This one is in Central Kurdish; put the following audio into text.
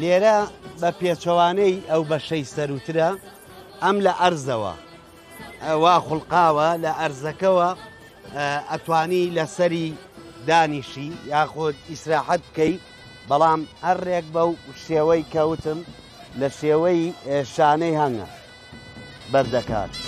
لێرە بە پێچەوانەی ئەو بەشەی سەروترە ئەم لە ئەرزەوە وا خوڵقاوە لە ئەرزەکەوە ئەتوانی لەسەری دانیشی یاخۆت ئیسراحەت بکەی بەڵام هەرڕێک بەو شێوەی کەوتم لە شێوەی شانەی هەنگە بەردەکات.